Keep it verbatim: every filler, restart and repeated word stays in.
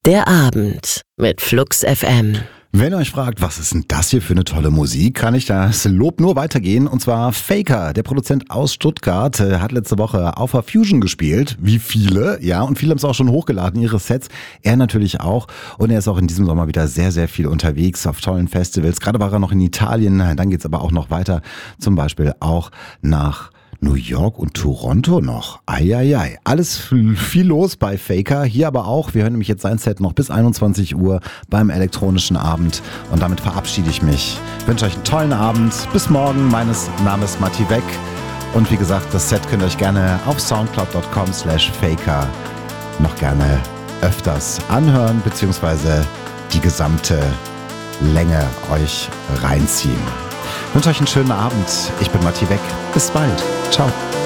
Der Abend mit Flux F M. Wenn ihr euch fragt, was ist denn das hier für eine tolle Musik, kann ich das Lob nur weitergehen. Und zwar Faker, der Produzent aus Stuttgart, hat letzte Woche auf der Fusion gespielt. Wie viele, ja. Und viele haben es auch schon hochgeladen, ihre Sets. Er natürlich auch. Und er ist auch in diesem Sommer wieder sehr, sehr viel unterwegs auf tollen Festivals. Gerade war er noch in Italien. Dann geht's aber auch noch weiter. Zum Beispiel auch nach New York und Toronto noch. Eieiei. Alles viel los bei Faker. Hier aber auch. Wir hören nämlich jetzt sein Set noch bis einundzwanzig Uhr beim elektronischen Abend. Und damit verabschiede ich mich. Ich wünsche euch einen tollen Abend. Bis morgen. Mein Name ist Matti Weck. Und wie gesagt, das Set könnt ihr euch gerne auf soundcloud dot com slash faker noch gerne öfters anhören, beziehungsweise die gesamte Länge euch reinziehen. Ich wünsche euch einen schönen Abend. Ich bin Matti Weck. Bis bald. Ciao.